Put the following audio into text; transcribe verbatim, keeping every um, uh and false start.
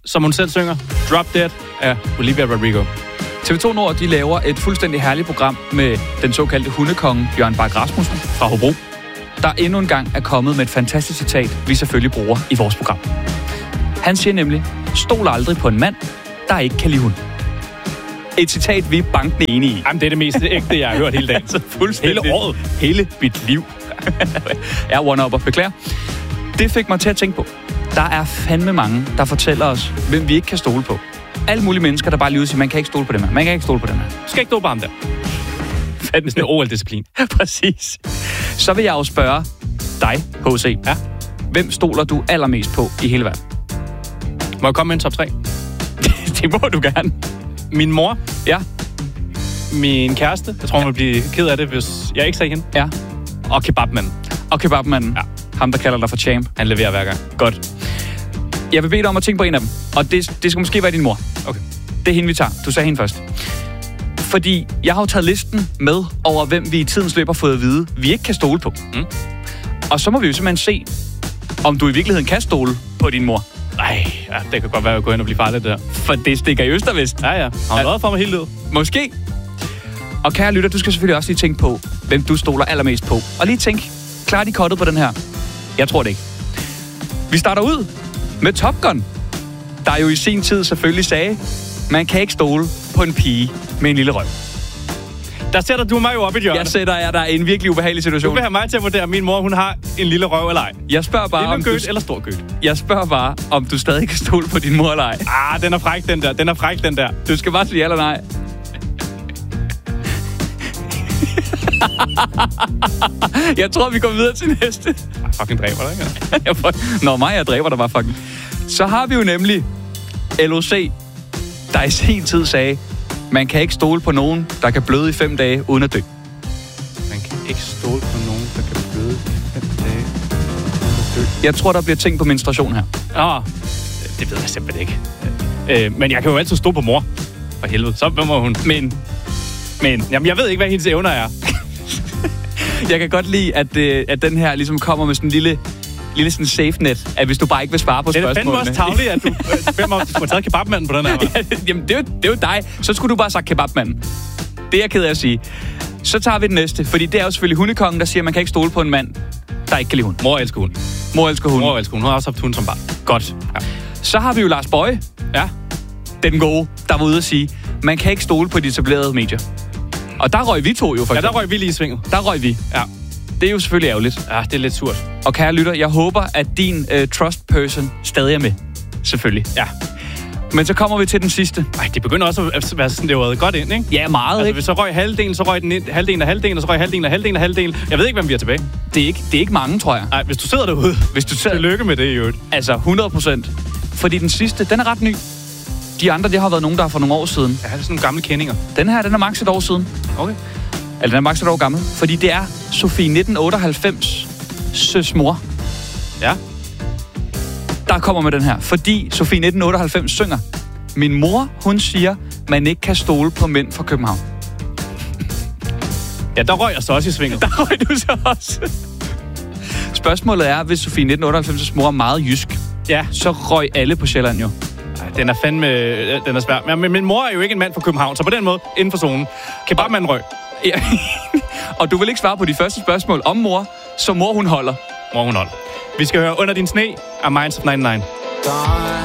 som hun selv synger, Drop Dead af Olivia Rodrigo. T V to Nord, de laver et fuldstændig herligt program med den såkaldte hundekonge Bjørn Bak Rasmussen fra Hobro, der endnu en gang er kommet med et fantastisk citat, vi selvfølgelig bruger i vores program. Han siger nemlig, stol aldrig på en mand, der ikke kan lide hund. Et citat, vi er bankende enige i. Jamen, det er det mest ægte, jeg har hørt hele dagen. Altså, fuldstændig. Hele året. Hele mit liv. Jeg er one-upper, beklager. Det fik mig til at tænke på. Der er fandme mange, der fortæller os, hvem vi ikke kan stole på. Alle mulige mennesker, der bare lige ud siger, man kan ikke stole på dem her. Man kan ikke stole på dem her. Du skal ikke stole på ham der. Fandme sådan en O L-disciplin. Præcis. Så vil jeg jo spørge dig, H C. Ja? Hvem stoler du allermest på i hele verden? Må jeg komme med en top tre? Det må du gerne. Min mor. Ja. Min kæreste. Jeg tror, hun vil blive ked af det, hvis jeg ikke sagde hende. Ja. Og kebabmanden. Og kebabmanden. Ja. Ham, der kalder dig for champ. Han leverer hver gang. Godt. Jeg vil bede dig om at tænke på en af dem. Og det, det skal måske være din mor. Okay. Det er hende, vi tager. Du sagde hende først. Fordi jeg har jo taget listen med over, hvem vi i tidens løb har fået at vide, vi ikke kan stole på. Mm. Og så må vi jo simpelthen se, om du i virkeligheden kan stole på din mor. Ej, ja, det kan godt være, at jeg går hen og blive farligt, det der. For det stikker i øst og vest. Ja, ja. Har hun været for mig hele livet? Måske. Og kære lytter, du skal selvfølgelig også lige tænke på, hvem du stoler allermest på. Og lige tænk, klarer de kottet på den her? Jeg tror det ikke. Vi starter ud med Top Gun, der jo i sin tid selvfølgelig sagde, man kan ikke stole på en pige med en lille røv. Der sætter du mig jo op i hjørnet. Jeg sætter jer der i en virkelig ubehagelig situation. Du vil have mig til at vurdere, at min mor hun har en lille røv eller ej. Jeg spørger bare, lille om gødt du... eller stor gødt. Jeg spørger bare, om du stadig kan stole på din mor eller ej. Ah, den er fræk, den der. Den er fræk, den der. Du skal bare sige ja eller nej. Jeg tror, vi går videre til næste. Ah, fucking dræber dig, ikke? Nå, mig, jeg dræber dig bare fucking. Så har vi jo nemlig L O C, der i sin tid sagde, man kan ikke stole på nogen, der kan bløde i fem dage uden at dø. Man kan ikke stole på nogen, der kan bløde i fem dage uden at dø. Jeg tror, der bliver ting på menstruation her. Åh, det ved jeg simpelthen ikke. Øh, men jeg kan jo altid stole på mor. For helvede, så må hun. Men, men, jamen jeg ved ikke, hvad hendes evner er. Jeg kan godt lide, at, øh, at den her ligesom kommer med sådan en lille, lille sådan safe net, at hvis du bare ikke vil svare på det spørgsmålene... Det er fandme også tavligt, at du, øh, du har taget kebabmanden på den her. Ja, jamen, det er, jo, det er jo dig. Så skulle du bare sagt kebabmanden. Det er jeg ked af at sige. Så tager vi den næste, fordi det er jo selvfølgelig hundekongen, der siger, at man kan ikke stole på en mand, der ikke kan lide hund. Mor elsker hund. Mor elsker hund. Mor elsker hund. Hun har også haft hund som barn. Godt. Ja. Så har vi jo Lars Boje. Ja. Den gode, der var ude at sige, man kan ikke stole på de etablerede medier. Og der røg vi to jo, for Ja, der røg vi lige i svinget. Der røg vi. Ja. Det er jo selvfølgelig ærgerligt. Ja, det er lidt surt. Og kære lytter, jeg håber, at din uh, trust person stadig er med. Selvfølgelig. Ja. Men så kommer vi til den sidste. Ej, det begynder også at være sådan, det var godt ind, ikke? Ja, meget, altså, ikke? hvis så røg halvdelen, så røg den ind, halvdelen af halvdelen, og så røg halvdelen af halvdelen af halvdelen. Jeg ved ikke, hvem vi er tilbage. Det er ikke, det er ikke mange, tror jeg. Nej, hvis du sidder derude, hvis du sidder... Tillykke med det, i øvrigt. Altså, hundrede procent. Fordi den sidste, den er ret ny. De andre, det har været nogen, der er for nogle år siden. Ja, det er sådan nogle gamle kendinger. Den her, den er maks et år siden. Okay. Eller den er maks et år gammel. Fordi det er Sofie nitten otteoghalvfems søs mor. Ja. Der kommer med den her. Fordi Sofie nitten otteoghalvfems synger, min mor, hun siger, man ikke kan stole på mænd fra København. Ja, der røg jeg så også i svinget. Der røg du så også. Spørgsmålet er, hvis Sofie nitten otteoghalvfems mor er meget jysk, ja, så røg alle på Sjælland jo. Ej, den er fandme... Den er svær. Men min mor er jo ikke en mand fra København, så på den måde, inden for zonen. Kebabmanden røg. Ja. Og du vil ikke svare på de første spørgsmål om mor, så mor hun holder. Mor hun holder. Vi skal høre Under din sne af Minds of nioghalvfems.